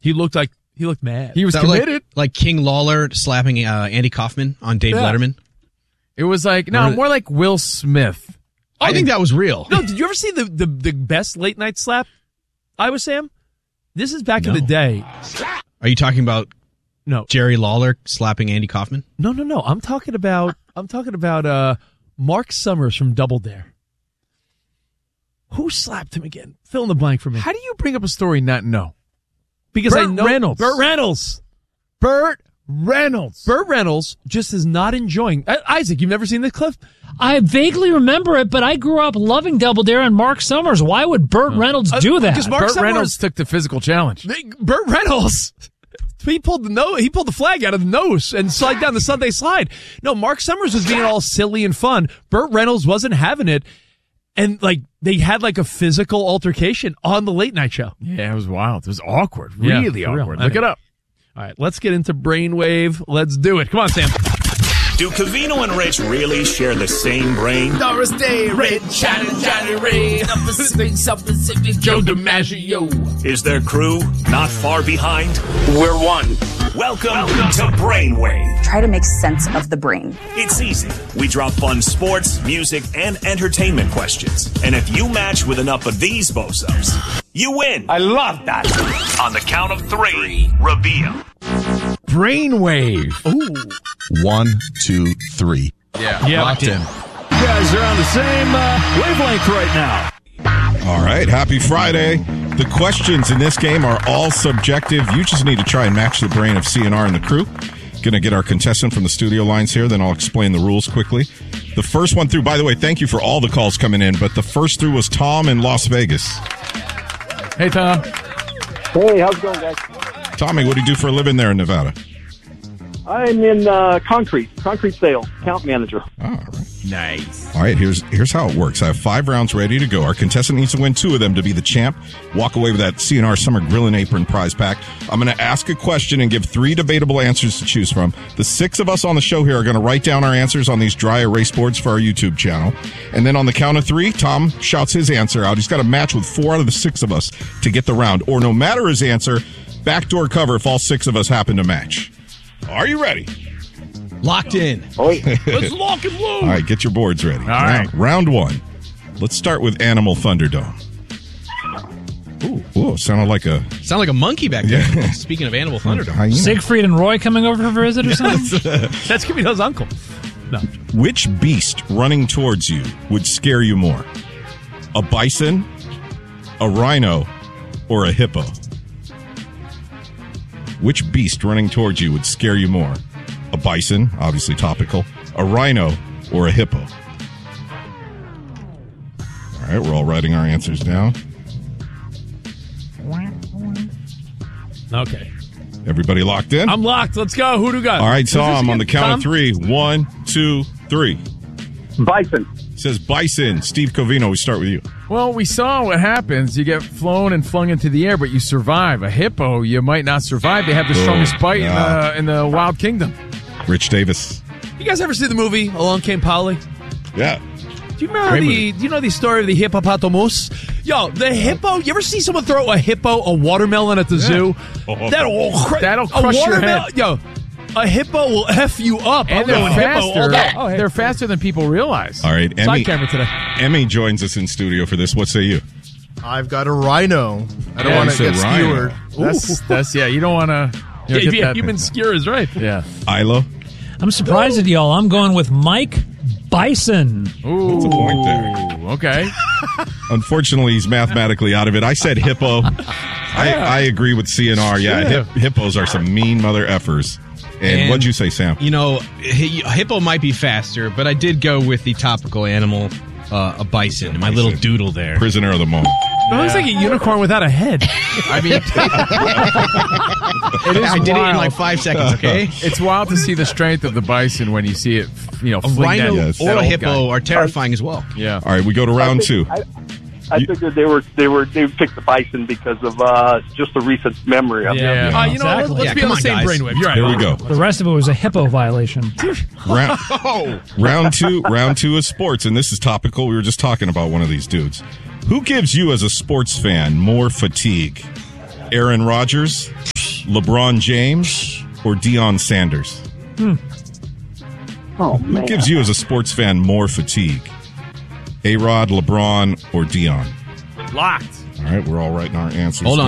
He looked mad. He was committed. Like King Lawler slapping Andy Kaufman on Dave Letterman. It was like, no, more like Will Smith. I think that was real. No, did you ever see the best late night slap? Sam? This is back in the day. Are you talking about No. Jerry Lawler slapping Andy Kaufman? No. I'm talking about Mark Summers from Double Dare. Who slapped him again? Fill in the blank for me. How do you bring up a story and not know? Because Burt I know Reynolds. Burt Reynolds. Burt Reynolds just is not enjoying. Isaac, you've never seen this clip? I vaguely remember it, but I grew up loving Double Dare and Mark Summers. Why would Burt Reynolds do that? Because Mark Burt Summers Reynolds took the physical challenge. Burt Reynolds, he pulled the flag out of the nose and slid down the Sunday slide. No, Mark Summers was being all silly and fun. Burt Reynolds wasn't having it, and they had a physical altercation on the late night show. Yeah, it was wild. It was awkward, really awkward. Look it up. All right, let's get into Brainwave. Let's do it. Come on, Sam. Do Covino and Rich really share the same brain? Doris Day, Red, Johnny Ray, the Pacific, South Pacific, Joe DiMaggio. Is their crew not far behind? We're one. Welcome to Brainwave. Try to make sense of the brain. It's easy. We drop fun sports, music, and entertainment questions. And if you match with enough of these bozos, you win. I love that. On the count of three, reveal. Brainwave. Ooh. 1, 2, 3. Yeah, locked in. You guys are on the same wavelength right now. All right, happy Friday. The questions in this game are all subjective. You just need to try and match the brain of CNR and the crew. Going to get our contestant from the studio lines here, then I'll explain the rules quickly. The first one through, by the way, thank you for all the calls coming in, but the first through was Tom in Las Vegas. Hey, Tom. Hey, how's it going, guys? Tommy, what do you do for a living there in Nevada? I'm in concrete sales, account manager. All right. Nice. All right, here's how it works. I have 5 rounds ready to go. Our contestant needs to win 2 of them to be the champ. Walk away with that CNR Summer Grill and Apron prize pack. I'm going to ask a question and give 3 debatable answers to choose from. The 6 of us on the show here are going to write down our answers on these dry erase boards for our YouTube channel. And then on the count of 3, Tom shouts his answer out. He's got to match with 4 out of the 6 of us to get the round. Or no matter his answer, backdoor cover if all 6 of us happen to match. Are you ready? Locked in. Let's lock and load. All right, get your boards ready. All right. Round 1. Let's start with Animal Thunderdome. Ooh, sounded like a monkey back there. Yeah. Speaking of Animal Thunderdome. hyena. Siegfried and Roy coming over for a visit or something? That's Camino's uncle. No. Which beast running towards you would scare you more? A bison, a rhino, or a hippo? Which beast running towards you would scare you more? A bison, obviously topical, a rhino, or a hippo? All right, we're all writing our answers down. Okay. Everybody locked in? I'm locked. Let's go. Who do we got? All right, Tom, on the count Tom? of 3. 1, 2, 3. Bison. Says bison. Steve Covino, we start with you. Well, we saw what happens. You get flown and flung into the air, but you survive. A hippo, you might not survive. They have the strongest bite in the Wild Kingdom. Rich Davis. You guys ever see the movie Along Came Polly? Yeah. Do you know the story of the hippopotamus? Yo, the hippo. You ever see someone throw a hippo a watermelon at the zoo? That'll crush your head. Yo, a hippo will F you up. And I'm they're going hippo all day. faster. They're faster than people realize. All right, Side Emmy. camera today. Emmy joins us in studio for this. What say you? I've got a rhino. I don't want to get rhino. skewered. That's you don't want to. Human skewer is right. Yeah. Ilo. I'm surprised at y'all. I'm going with Mike Bison. Ooh. That's a point there. Okay. Unfortunately, he's mathematically out of it. I said hippo. I agree with CNR. Yeah, hippos are some mean mother effers. And what'd you say, Sam? You know, a hippo might be faster, but I did go with the topical animal, a bison. My little doodle there. Prisoner of the moment. It looks like a unicorn without a head. I mean, it is I did it in wild. like 5 seconds, okay? It's wild to see the strength of the bison when you see it, A fling rhino that, or that a old hippo guy. are terrifying as well. Yeah. All right, we go to round 2. I figured they picked the bison because of just the recent memory of Yeah. them. You know, Exactly. let's be on the same brainwave. You're right. Here we go. The rest of it was a hippo violation. Round two is sports, and this is topical. We were just talking about one of these dudes. Who gives you, as a sports fan, more fatigue? Aaron Rodgers, LeBron James or Deion Sanders? Oh, Who man. gives you, as a sports fan, more fatigue? A-Rod, LeBron, or Deion? Locked. All right, we're all writing our answers. Hold on.